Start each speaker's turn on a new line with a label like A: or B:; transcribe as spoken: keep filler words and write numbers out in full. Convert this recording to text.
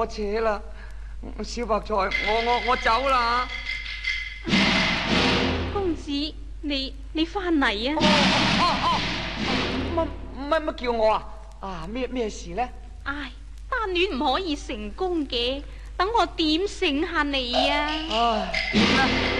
A: 我扯啦。小白菜，我我我走啦。
B: 公子，你你翻嚟啊？
A: 哦哦哦，乜乜乜叫我啊？啊咩咩事呢？
B: 唉，單戀唔可以成功嘅，等我點醒下你啊！
A: 唉，點呢？